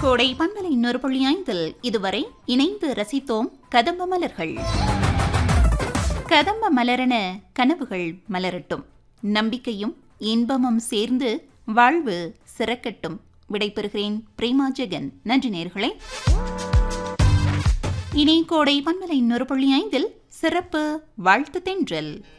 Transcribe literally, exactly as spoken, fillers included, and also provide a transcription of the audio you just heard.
கோடை பண்பலை இன்னொரு புள்ளி ஐந்தில் இதுவரை இணைந்து ரசித்தோம் கதம்ப மலர்கள். கதம்ப மலரென கனவுகள் மலரட்டும், நம்பிக்கையும் இன்பமும் சேர்ந்து வாழ்வு சிறக்கட்டும். விடைபெறுகிறேன் பிரேமா ஜெகன். நன்றி நேயர்களே. இனி கோடை பண்பலை இன்னொரு புள்ளி ஐந்தில் சிறப்பு வாழ்த்து தென்றல்.